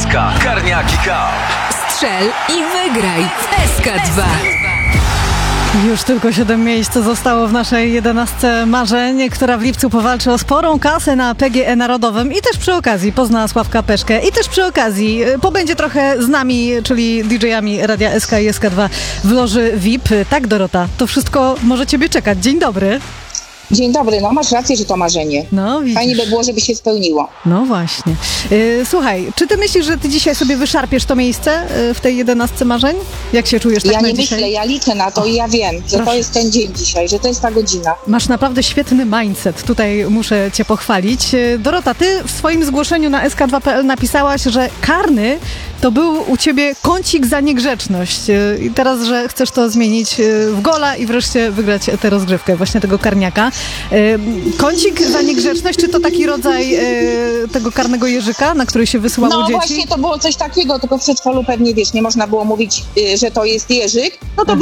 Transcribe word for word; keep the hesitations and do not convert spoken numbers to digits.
S K Karniaki Cup. Strzel i wygraj w S K dwa. Już tylko siedem miejsc zostało w naszej jedenastce marzeń, która w lipcu powalczy o sporą kasę na P G E Narodowym i też przy okazji pozna Sławka Peszkę i też przy okazji pobędzie trochę z nami, czyli D J-ami Radia S K i S K dwa w loży V I P. Tak, Dorota, to wszystko może ciebie czekać. Dzień dobry. Dzień dobry, no masz rację, że to marzenie. No, widzisz. Fajnie by było, żeby się spełniło. No właśnie. Yy, słuchaj, czy ty myślisz, że ty dzisiaj sobie wyszarpiesz to miejsce yy, w tej jedenastce marzeń? Jak się czujesz tak Ja na nie dzisiaj? myślę, ja liczę na to i ja wiem, że Proszę. to jest ten dzień dzisiaj, że to jest ta godzina. Masz naprawdę świetny mindset. Tutaj muszę cię pochwalić. Yy, Dorota, ty w swoim zgłoszeniu na S K dwa kropka P L napisałaś, że karny to był u ciebie kącik za niegrzeczność. Yy, I teraz, że chcesz to zmienić yy, w gola i wreszcie wygrać tę rozgrywkę, właśnie tego karniaka. Yy, Kącik za niegrzeczność, czy to taki rodzaj yy, tego karnego jeżyka, na który się wysyłało No dzieci? właśnie to było coś takiego, tylko w przedszkolu pewnie, wiesz, nie można było mówić, y, że to jest jeżyk. No to